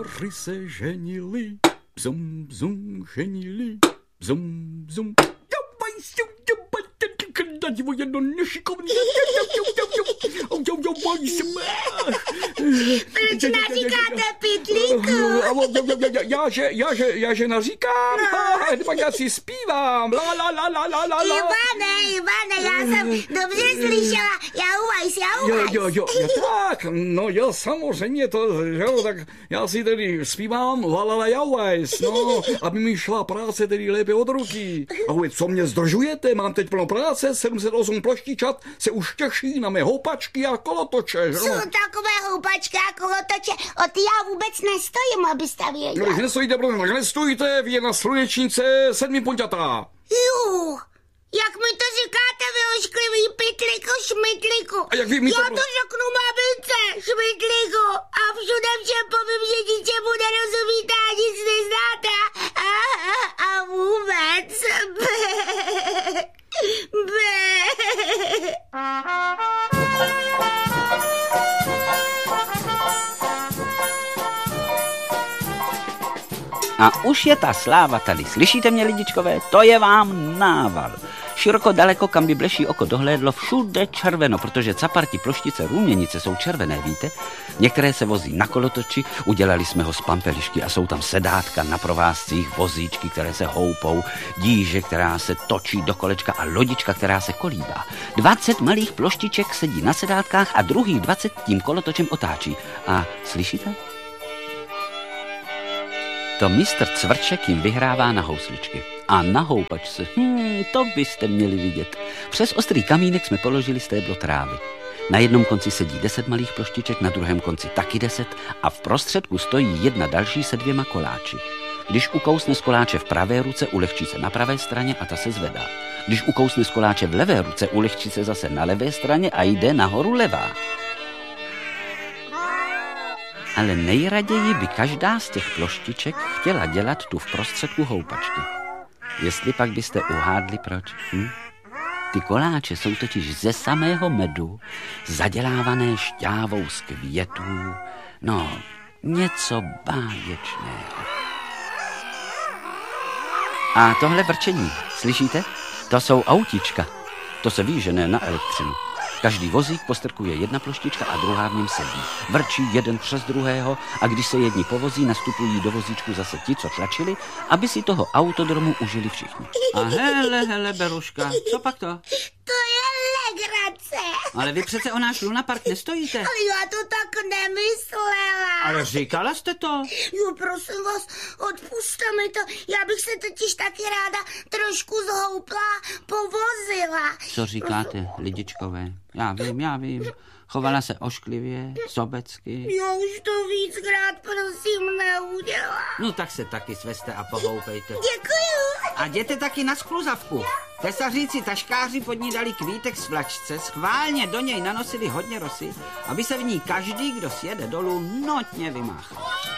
Páry se ženili, bzum, bzum, ženili, bzum, bzum. Jedno nešikovný. Proč naříkáte pytlíku? Jáže naříkám, pak já si zpívám. Ivane, já jsem dobře slyšela. Jauvajs. Jo, tak, no jo, samozřejmě to, jo, tak já si tedy zpívám la jauvajs, no, aby mi šla práce tedy lépe od ruky. A vůbec, co mě zdržujete, mám teď plno práce, 708 ploštičat se už těší na mé houpačky a kolotoče, že? Jsou takové houpačky a kolotoče, o ty já vůbec nestojím, abyste věděl. No, když nestojíte, protože nestůjte, vy je na slunečnice 7 punťatá. Juh, jak mi to říkáte, vy ošklivý pytlíku, šmytlíku. A jak vy mi to... Já to řeknu mamince, šmytlíku, a všude všem povím, že ničemu nerozumíte a nic neznáte. A vůbec. A už je ta sláva tady. Slyšíte mě, lidičkové? To je vám nával. Široko daleko, kam by bleší oko dohlédlo, všude červeno, protože caparti, ploštice, růměnice jsou červené, víte? Některé se vozí na kolotoči, udělali jsme ho z pampelišky a jsou tam sedátka na provázcích, vozíčky, které se houpou, díže, která se točí do kolečka a lodička, která se kolíbá. 20 malých ploštiček sedí na sedátkách a druhých 20 tím kolotočem otáčí. A slyšíte? To mistr Cvrček jim vyhrává na housličky. A na houpačce, to byste měli vidět. Přes ostrý kamínek jsme položili stéblo trávy. Na jednom konci sedí 10 malých ploštiček, na druhém konci taky 10 a v prostředku stojí jedna další se 2 koláči. Když ukousne z koláče v pravé ruce, ulehčí se na pravé straně a ta se zvedá. Když ukousne z koláče v levé ruce, ulehčí se zase na levé straně a jde nahoru levá. Ale nejraději by každá z těch ploštiček chtěla dělat tu v prostředku houpačky. Jestli pak byste uhádli proč? Ty koláče jsou totiž ze samého medu, zadělávané šťávou z květů. No, něco báječného. A tohle vrčení, slyšíte? To jsou autíčka. To se ví, že ne na elektřinu. Každý vozík postrkuje jedna ploštička a druhá v něm sedí. Vrčí jeden přes druhého a když se jedni povozí, nastupují do vozíčku zase ti, co tlačili, aby si toho autodromu užili všichni. A hele, Beruška, co pak to? To je legrace. Ale vy přece o náš lunapark nestojíte. Ale já to tak nemyslela. Ale říkala jste to. Jo, prosím vás, odpuste mi to. Já bych se totiž taky ráda trošku zhoupla, povozila. Co říkáte, lidičkové? Já vím. Chovala se ošklivě, sobecky. Já už to víckrát, prosím, neudělám. No tak se taky svezte a pohoupejte. Děkuju. A jděte taky na skluzavku. Tesaříci taškáři pod ní dali kvítek z vlačce, schválně do něj nanosili hodně rosy, aby se v ní každý, kdo sjede dolů, notně vymáchal.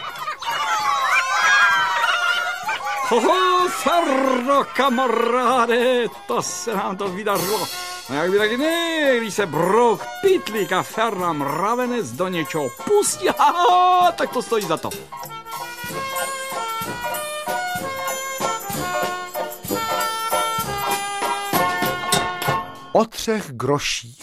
Ferro, kamaráde, to se nám to vydařilo. No jak by taky ne, když se Brouk, Pytlík a Ferra mravenec do něčeho pustí, tak to stojí za to. O 3 groších